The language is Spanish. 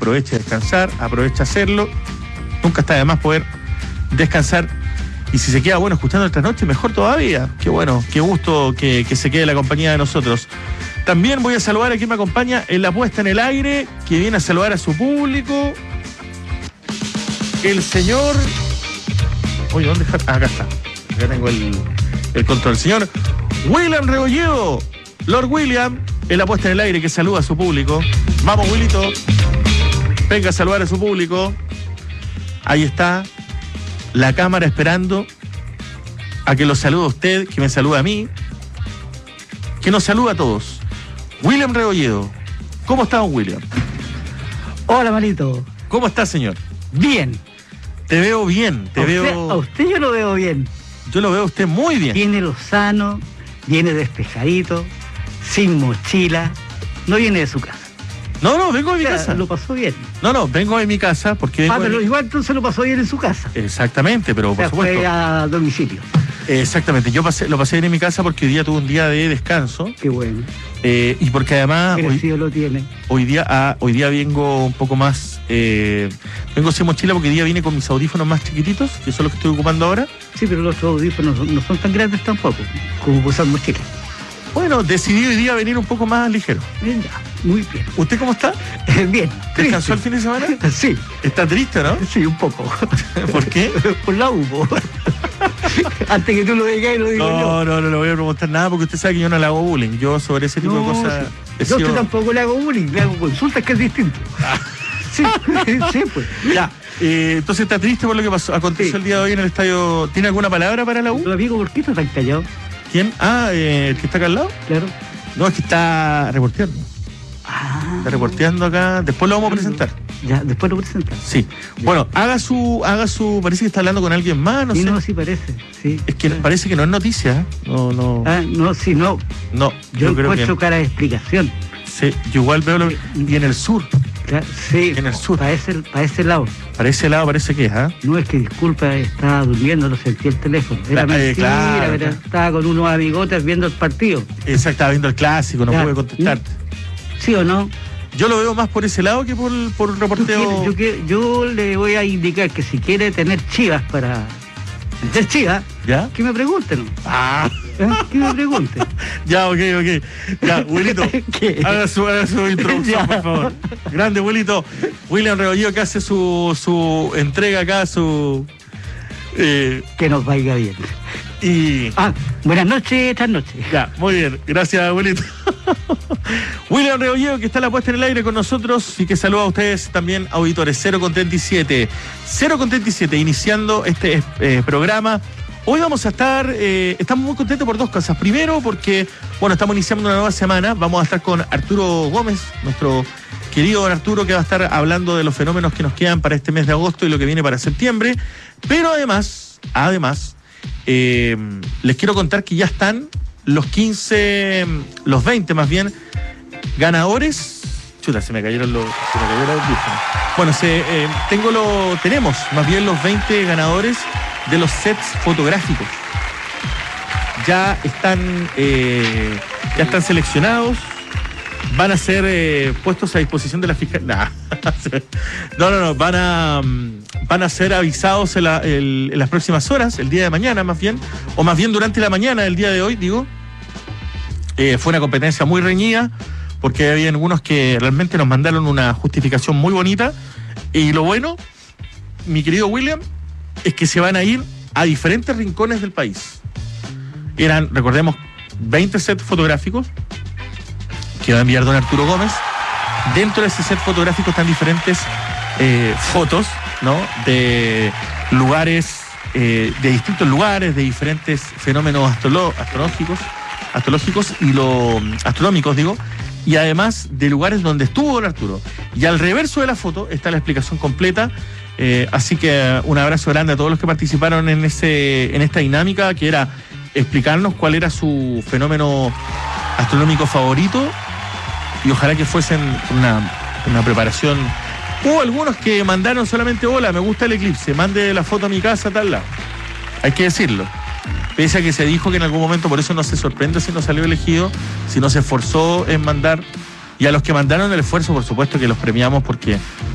aproveche a descansar, aproveche a hacerlo. Nunca está de más poder descansar. Y si se queda bueno escuchando esta noche, mejor todavía. Qué bueno, qué gusto que se quede la compañía de nosotros. También voy a saludar a quien me acompaña en la puesta en el aire, que viene a saludar a su público. El señor... Oye, ¿dónde está? Acá está. Acá tengo el control. El señor William Rebolledo. Lord William, en la puesta en el aire, que saluda a su público. Vamos, Willito. Venga a saludar a su público. Ahí está. La cámara esperando a que lo salude a usted, que me salude a mí, que nos saluda a todos. William Rebolledo. ¿Cómo está, don William? Hola, Malito. ¿Cómo está, señor? Bien. Te veo bien, A usted yo lo veo bien. Yo lo veo a usted muy bien. Viene lozano, viene despejadito, sin mochila, no viene de su casa. No, vengo de mi casa. Lo pasó bien. No, vengo de mi casa porque... pero igual entonces lo pasó bien en su casa. Exactamente, pero por supuesto. Fue a domicilio. Exactamente, yo lo pasé bien en mi casa porque hoy día tuve un día de descanso. Qué bueno. Y porque además... Lo tiene. Hoy día vengo un poco más... vengo sin mochila porque hoy día vine con mis audífonos más chiquititos, que son los que estoy ocupando ahora. Sí, pero los audífonos no son tan grandes tampoco, como usar mochila. Bueno, decidí hoy día venir un poco más ligero. Bien, ya, muy bien. ¿Usted cómo está? Bien. ¿Descansó el fin de semana? Sí. ¿Está triste, no? Sí, un poco. ¿Por qué? Por la humo. Antes que tú lo digas y lo digo yo. No le voy a preguntar nada porque usted sabe que yo no le hago bullying. Yo sobre ese tipo de cosas... Sí. Yo tampoco le hago bullying, le hago consultas, que es distinto. Sí, pues. Ya, entonces está triste por lo que aconteció el día de hoy en el estadio. ¿Tiene alguna palabra para la U? Pero amigo, ¿por qué está tan callado? ¿Quién? ¿El que está acá al lado? Claro. No, es que está reporteando. Está reporteando acá. Después lo vamos a presentar. Ya, después lo presentan. Sí. Ya. Bueno, haga su... Parece que está hablando con alguien más, no sé. No, sí parece. Sí. Es que parece que no es noticia. No. No. No, yo encuentro cara de explicación. Sí, yo igual veo y en el sur. Sí, en el sur. Para ese lado. Para ese lado parece que es, No, es que disculpa, estaba durmiendo, no sentí el teléfono. Era mentira, pero estaba con unos amigotes viendo el partido. Exacto, estaba viendo el clásico, no pude contestarte. ¿Sí o no? Yo lo veo más por ese lado que por el reporteo. Yo le voy a indicar que si quiere tener chivas para... ¿Ser chiva? ¿Ya? Que me pregunten. Que me pregunten. Ya, ok. Ya, Wilito, haga su introducción, por favor. Grande, Wilito. William Rebolledo, que hace su entrega acá, que nos vaya bien. Buenas noches, esta noche. Ya, muy bien. Gracias, Wilito. William Rebolledo, que está la puesta en el aire con nosotros y que saluda a ustedes también, auditores. 0:37, iniciando este programa. Hoy vamos a estar, estamos muy contentos por dos cosas. Primero, porque, estamos iniciando una nueva semana. Vamos a estar con Arturo Gómez, nuestro querido don Arturo, que va a estar hablando de los fenómenos que nos quedan para este mes de agosto y lo que viene para septiembre. Pero además, les quiero contar que ya están los 20 más bien, ganadores. Chuta, se me cayeron los audífonos. Bueno, tenemos más bien los 20 ganadores de los sets fotográficos. Ya están seleccionados, van a ser puestos a disposición de la fiscalía. No, van a ser avisados en las próximas horas, el día de mañana más bien, o más bien durante la mañana del día de hoy, digo. Fue una competencia muy reñida, porque había algunos que realmente nos mandaron una justificación muy bonita, y lo bueno, mi querido William, es que se van a ir a diferentes rincones del país. Eran, recordemos, 20 sets fotográficos que va a enviar don Arturo Gómez. Dentro de ese set fotográfico están diferentes fotos, ¿no? De lugares, de distintos lugares, de diferentes fenómenos astronómicos y además de lugares donde estuvo don Arturo. Y al reverso de la foto está la explicación completa. Así que un abrazo grande a todos los que participaron en esta dinámica, que era explicarnos cuál era su fenómeno astronómico favorito, y ojalá que fuesen una preparación. Hubo algunos que mandaron solamente: hola, me gusta el eclipse, mande la foto a mi casa, tal lado. Hay que decirlo. Pese a que se dijo que en algún momento, por eso no se sorprende si no salió elegido, si no se esforzó en mandar. Y a los que mandaron el esfuerzo, por supuesto que los premiamos, porque